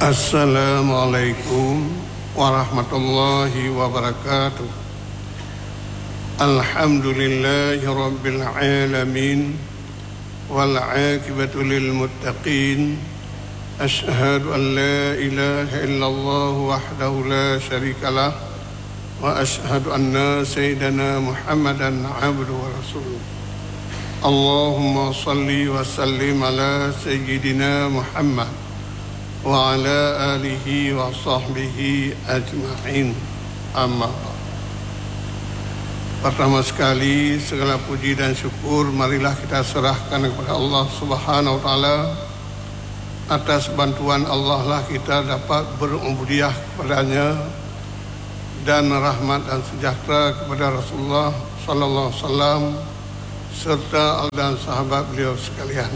Assalamualaikum warahmatullahi wabarakatuh. Alhamdulillahi rabbil alamin wal aqibatu lil muttaqin. Asyhadu an la ilaha illallah wahdahu la syarikalah wa asyhadu anna sayyidana Muhammadan abduhu wa rasuluh. Allahumma salli wa sallim ala sayyidina Muhammad wa ala alihi wa sahbihi ajma'in. Amma ba'd. Pertama sekali segala puji dan syukur marilah kita serahkan kepada Allah Subhanahu wa taala. Atas bantuan Allah lah kita dapat berubudiah kepadanya, dan rahmat dan sejahtera kepada Rasulullah sallallahu alaihi wasallam serta dan sahabat beliau sekalian.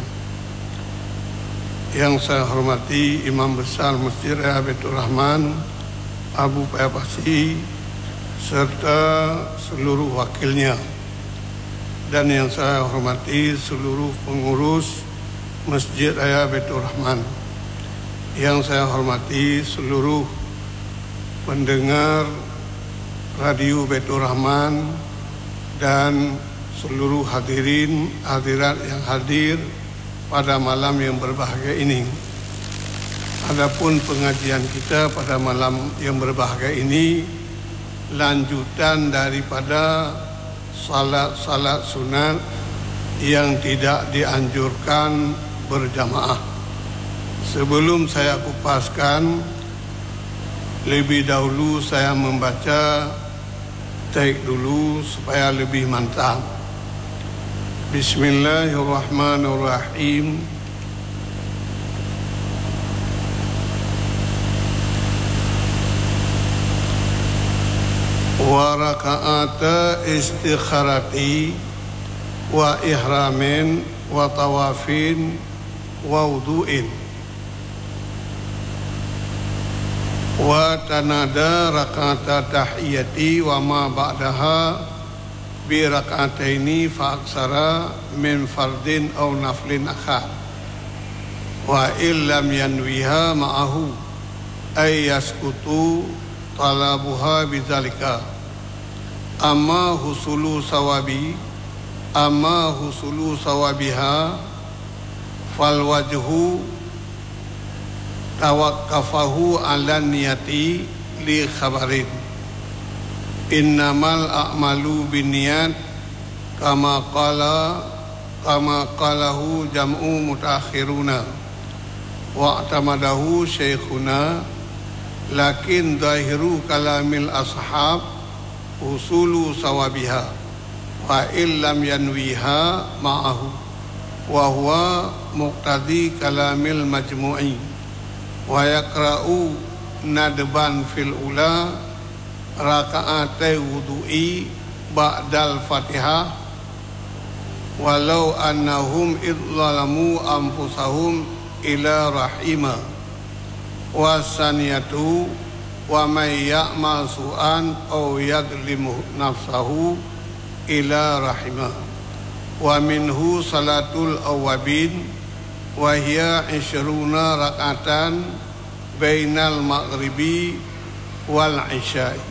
Yang saya hormati Imam Besar Masjid Raya Baitur Rahman Abu Payapasi serta seluruh wakilnya, dan yang saya hormati seluruh pengurus Masjid Raya Baitur Rahman, yang saya hormati seluruh pendengar Radio Baitur Rahman dan seluruh hadirin hadirat yang hadir pada malam yang berbahagia ini. Adapun pengajian kita pada malam yang berbahagia ini lanjutan daripada salat-salat sunat yang tidak dianjurkan berjamaah. Sebelum saya kupaskan, lebih dahulu saya membaca teks dulu supaya lebih mantap. Bismillahirrahmanirrahim. Wa raka'ata istikharati wa ihramin wa tawafin wa wudu'in wa tanada raka'ata tahiyati wa ma ba'daha bi raka'ataini fa aksara min fardin aw naflin akhar wa illam yanwiha ma'ahu ay yaskutu talabuha bidzalika amma husulu sawabiha fal wajhu tawakkafahu ala niyati li khabarin innamal a'malu binniyat kama qalahu jam'u mutaakhiruna wa atamadahu syekhuna, lakin zahiru kalamil ashab usulu sawabiha wa illam yanwiha ma'ahu wa huwa muqtadi kalamil majmu'i wa yaqra'u nadban fil ula raka'atai wudu'i ba'dal fatihah walau annahum idzalamu anfusahum ila rahima wa saniyatu wa may ya'mal su'an aw yadlimu nafsahu ila rahima wa minhu salatul awabin wa hiya 20 rak'atan bainal maghribi wal isya'i.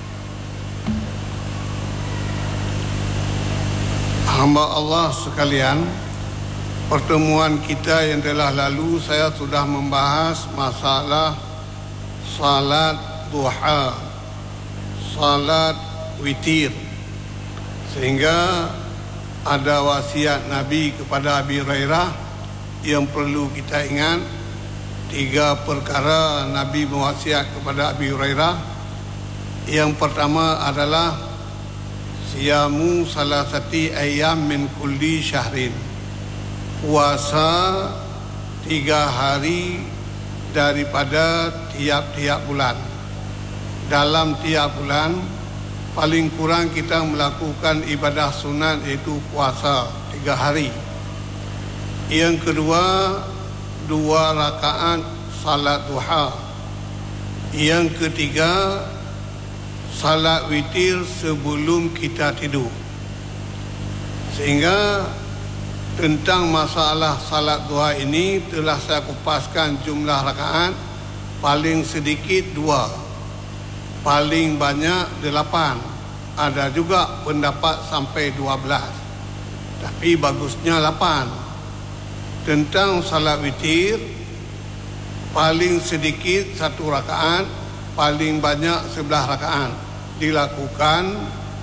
Hamba Allah sekalian, pertemuan kita yang telah lalu saya sudah membahas masalah salat duha, salat witir, sehingga ada wasiat Nabi kepada Abi Hurairah yang perlu kita ingat. 3 perkara Nabi mewasiat kepada Abi Hurairah. Yang pertama adalah siyamu salasati ayyam min kulli syahrin, puasa 3 hari daripada tiap-tiap bulan. Dalam tiap bulan paling kurang kita melakukan ibadah sunat, iaitu puasa 3 hari. Yang kedua, 2 rakaat salat duha. Yang ketiga, salat witir sebelum kita tidur. Sehingga tentang masalah salat duha ini telah saya kupaskan jumlah rakaat paling sedikit 2, paling banyak 8. Ada juga pendapat sampai 12, tapi bagusnya 8. Tentang salat witir, paling sedikit 1 rakaat, paling banyak 11 rakaat, dilakukan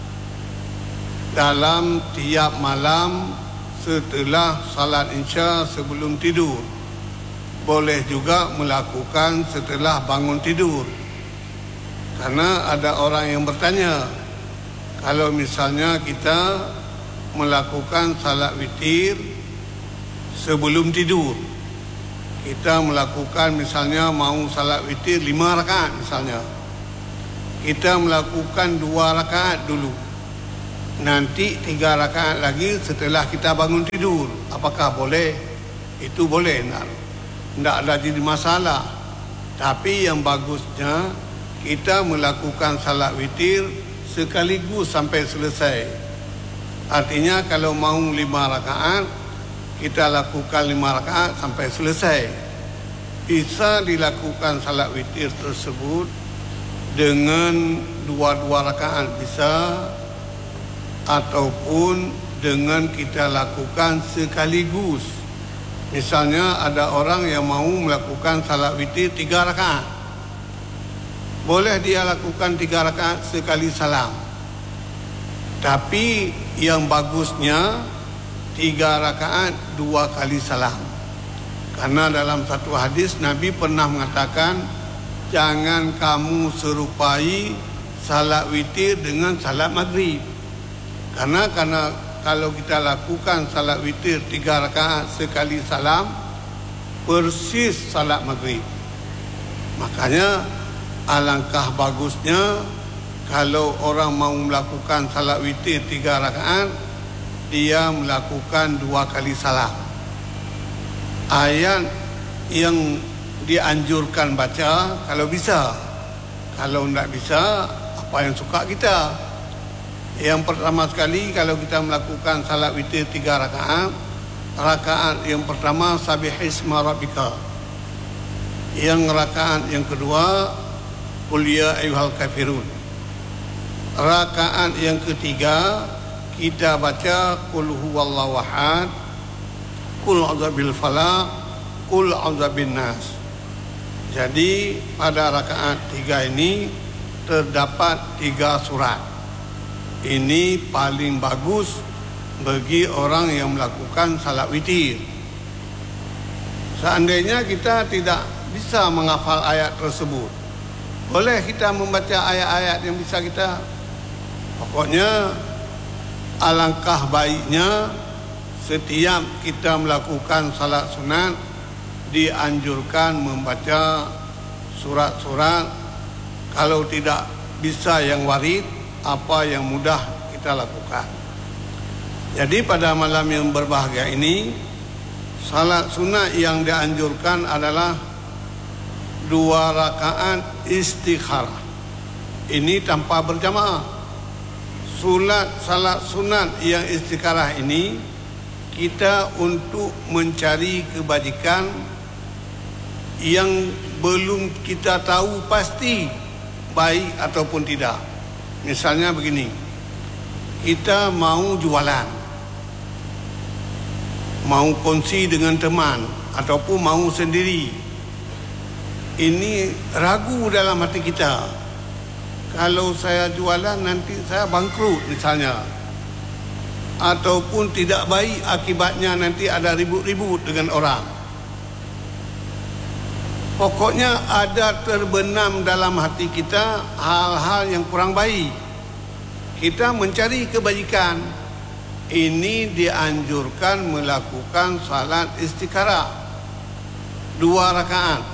dalam tiap malam setelah salat isya sebelum tidur. Boleh juga melakukan setelah bangun tidur. Karena ada orang yang bertanya, kalau misalnya kita melakukan salat witir sebelum tidur, kita melakukan misalnya mau salat witir 5 rakaat misalnya, kita melakukan 2 rakaat dulu, nanti 3 rakaat lagi setelah kita bangun tidur, apakah boleh? Itu boleh, tidak ada jadi masalah. Tapi yang bagusnya kita melakukan salat witir sekaligus sampai selesai. Artinya kalau mau 5 rakaat, kita lakukan 5 rakaat sampai selesai. Bisa dilakukan salat witir tersebut dengan 2 rakaat bisa, ataupun dengan kita lakukan sekaligus. Misalnya ada orang yang mau melakukan salat witir 3 rakaat, boleh dia lakukan 3 rakaat sekali salam. Tapi yang bagusnya 3 rakaat 2 kali salam. Karena dalam satu hadis Nabi pernah mengatakan, jangan kamu serupai salat witir dengan salat maghrib. Karena kalau kita lakukan salat witir 3 rakaat sekali salam, persis salat maghrib. Makanya alangkah bagusnya kalau orang mau melakukan salat witir 3 rakaat, dia melakukan 2 kali salam. Ayat yang dianjurkan baca kalau bisa. Kalau tidak bisa, apa yang suka kita. Yang pertama sekali, kalau kita melakukan salat witir 3 rakaat, rakaat yang pertama Sabbihisma Rabbika. Yang rakaat yang kedua Qul ya ayyuhal kafirun. Rakaat yang ketiga kita baca Qul huwallahu ahad, Qul a'udzu falaq, Qul a'udzu nas. Jadi pada rakaat 3 ini terdapat 3 surat. Ini paling bagus bagi orang yang melakukan salat witir. Seandainya kita tidak bisa menghafal ayat tersebut, boleh kita membaca ayat-ayat yang bisa kita. Pokoknya alangkah baiknya setiap kita melakukan salat sunat dianjurkan membaca surat-surat. Kalau tidak bisa yang warid, apa yang mudah kita lakukan. Jadi pada malam yang berbahagia ini, salat sunat yang dianjurkan adalah 2 rakaat istikharah. Ini tanpa berjamaah. Salat sunat yang istikharah ini kita untuk mencari kebajikan yang belum kita tahu pasti baik ataupun tidak. Misalnya begini, kita mau jualan, mau kongsi dengan teman ataupun mau sendiri. Ini ragu dalam hati kita, kalau saya jualan nanti saya bangkrut misalnya, ataupun tidak baik akibatnya nanti ada ribut-ribut dengan orang. Pokoknya ada terbenam dalam hati kita hal-hal yang kurang baik. Kita mencari kebajikan. Ini dianjurkan melakukan salat istikharah 2 rakaat.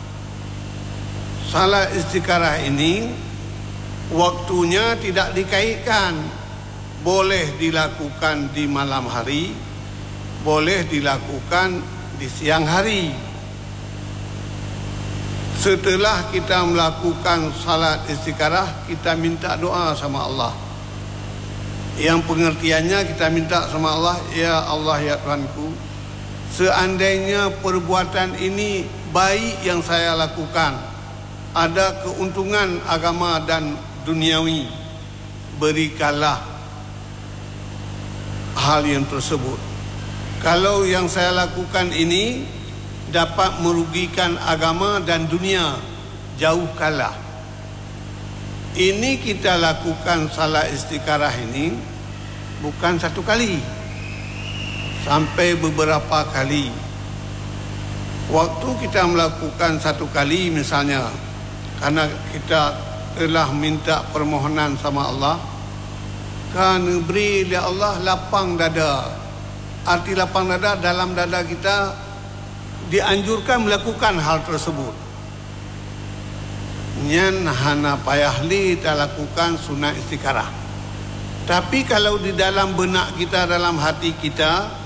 Salat istikharah ini waktunya tidak dikaitkan. Boleh dilakukan di malam hari, boleh dilakukan di siang hari. Setelah kita melakukan salat istikharah, kita minta doa sama Allah. Yang pengertiannya kita minta sama Allah, ya Allah ya Tuhanku, seandainya perbuatan ini baik yang saya lakukan, ada keuntungan agama dan duniawi, berikanlah hal yang tersebut. Kalau yang saya lakukan ini dapat merugikan agama dan dunia, jauhkanlah. Ini kita lakukan salat istikharah ini bukan satu kali, sampai beberapa kali. Waktu kita melakukan satu kali misalnya, karena kita telah minta permohonan sama Allah, kan beri dia Allah lapang dada. Arti lapang dada, dalam dada kita dianjurkan melakukan hal tersebut. Nyan hana payah li kita lakukan sunat istikharah. Tapi kalau di dalam benak kita, dalam hati kita,